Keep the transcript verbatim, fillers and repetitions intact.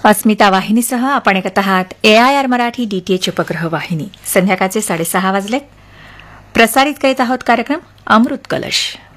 अस्मिता वाहिनीसह आपण ऐकत आहात एआयआर मराठी डीटीएच उपग्रह वाहिनी. संध्याकाळचे साडेसहा वाजलेत. प्रसारित करीत आहोत कार्यक्रम अमृत कलश.